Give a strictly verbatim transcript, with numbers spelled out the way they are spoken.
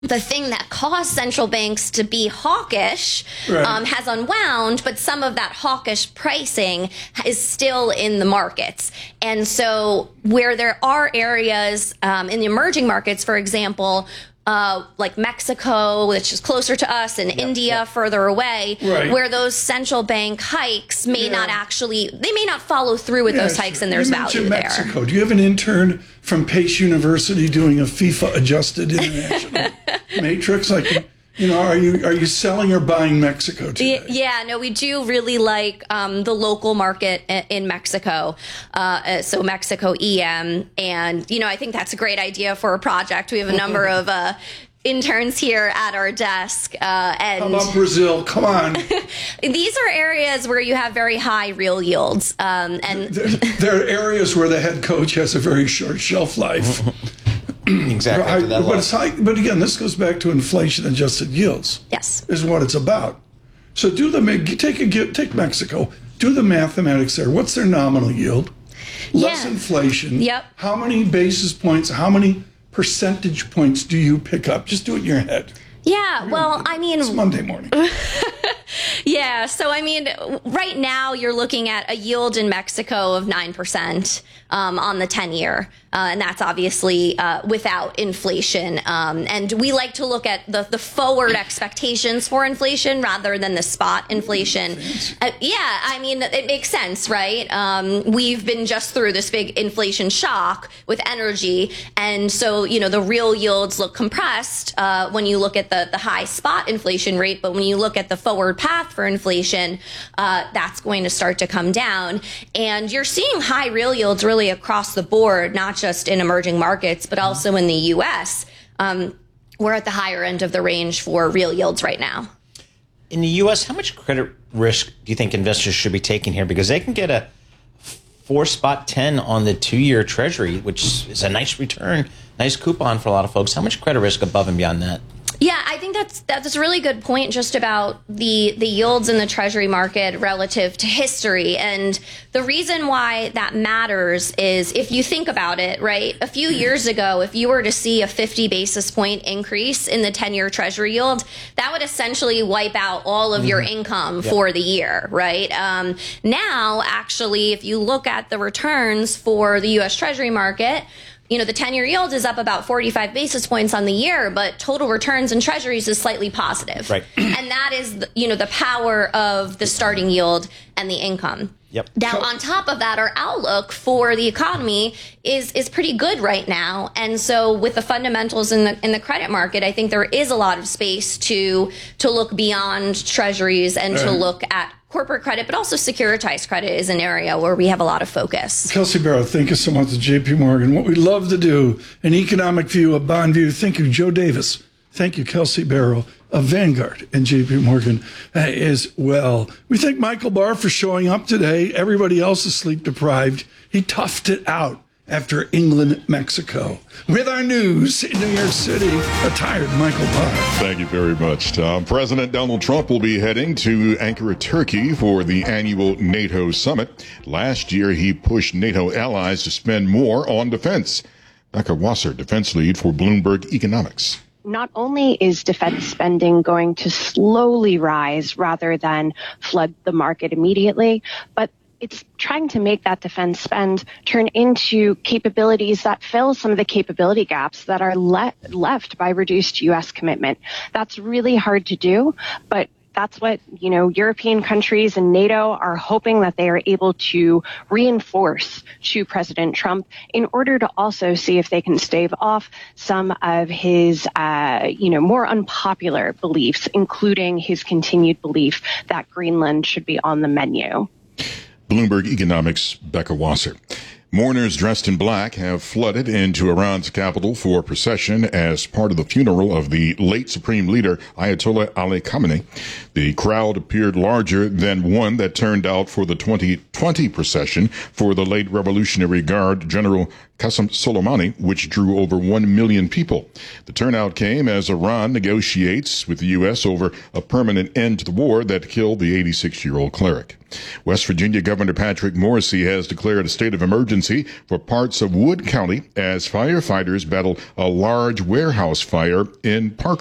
the thing that caused central banks to be hawkish right. um, has unwound, but some of that hawkish pricing is still in the markets. And so where there are areas um, in the emerging markets, for example, Uh, like Mexico, which is closer to us, and yep, India yep. further away, right. where those central bank hikes may yeah. not actually, they may not follow through with yeah, those hikes, sure. and there's you value Mexico. there. Do you have an intern from Pace University doing a FIFA adjusted international matrix? Like, you know, are you are you selling or buying Mexico today? Yeah, no, we do really like um, the local market in Mexico. Uh, so Mexico E M, and you know, I think that's a great idea for a project. We have a number of uh, interns here at our desk. Uh, and How about Brazil? Come on. These are areas where you have very high real yields, um, and there, there are areas where the head coach has a very short shelf life. Exactly. I, but, it's high, but again, this goes back to inflation-adjusted yields. Yes, is what it's about. So do the take a take Mexico. Do the mathematics there. What's their nominal yield? Less yeah. inflation. Yep. How many basis points? How many percentage points do you pick up? Just do it in your head. Yeah. Well, I mean, it's Monday morning. Yeah. So, I mean, right now you're looking at a yield in Mexico of nine percent um, on the ten year. Uh, and that's obviously uh, without inflation. Um, and we like to look at the, the forward expectations for inflation rather than the spot inflation. Uh, yeah, I mean, it makes sense, right? Um, we've been just through this big inflation shock with energy. And so, you know, the real yields look compressed uh, when you look at the, the high spot inflation rate. But when you look at the forward path for inflation, uh, that's going to start to come down. And you're seeing high real yields really across the board, not just in emerging markets, but also in the U S. Um, we're at the higher end of the range for real yields right now. In the U S, how much credit risk do you think investors should be taking here? Because they can get a four spot ten on the two-year Treasury, which is a nice return, nice coupon for a lot of folks. How much credit risk above and beyond that? Yeah, I think that's that's a really good point just about the the yields in the Treasury market relative to history. And the reason why that matters is if you think about it, right? A few years ago, if you were to see a fifty basis point increase in the ten-year Treasury yield, that would essentially wipe out all of mm-hmm. your income yep. for the year, right? Um, now, actually, if you look at the returns for the U S Treasury market, you know, the ten-year yield is up about forty-five basis points on the year, but total returns in treasuries is slightly positive. Right. And that is, the, you know, the power of the starting yield and the income. Yep. Now, on top of that, our outlook for the economy is is pretty good right now. And so with the fundamentals in the in the credit market, I think there is a lot of space to to look beyond treasuries and to look at corporate credit, but also securitized credit is an area where we have a lot of focus. Kelsey Barrow, thank you so much to J P Morgan. What we love to do, an economic view, a bond view. Thank you, Joe Davis. Thank you, Kelsey Barrow of Vanguard and J P Morgan uh, as well. We thank Michael Barr for showing up today. Everybody else is sleep deprived. He toughed it out after England, Mexico. With our news in New York City, a tired Michael Barr. Thank you very much, Tom. President Donald Trump will be heading to Ankara, Turkey for the annual NATO summit. Last year, he pushed NATO allies to spend more on defense. Becca Wasser, defense lead for Bloomberg Economics. Not only is defense spending going to slowly rise rather than flood the market immediately, but it's trying to make that defense spend turn into capabilities that fill some of the capability gaps that are le- left by reduced U S commitment. That's really hard to do, but that's what, you know, European countries and NATO are hoping that they are able to reinforce to President Trump in order to also see if they can stave off some of his, uh, you know, more unpopular beliefs, including his continued belief that Greenland should be on the menu. Bloomberg Economics' Becca Wasser. Mourners dressed in black have flooded into Iran's capital for a procession as part of the funeral of the late supreme leader Ayatollah Ali Khamenei. The crowd appeared larger than one that turned out for the twenty twenty procession for the late Revolutionary Guard General Qasem Soleimani, which drew over one million people. The turnout came as Iran negotiates with the U S over a permanent end to the war that killed the eighty-six-year-old cleric. West Virginia Governor Patrick Morrisey has declared a state of emergency for parts of Wood County as firefighters battle a large warehouse fire in Parker